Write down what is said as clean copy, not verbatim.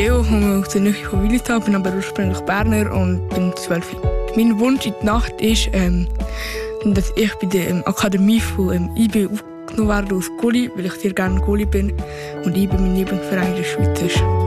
Leo, komme aus der Nähe von Willistal, bin aber ursprünglich Berner und bin 12. Mein Wunsch in der Nacht ist, dass ich bei der Akademie von IB aufgenommen werde als Goalie, weil ich sehr gerne Goalie bin und IB mein Lieblingsverein in der Schweiz ist.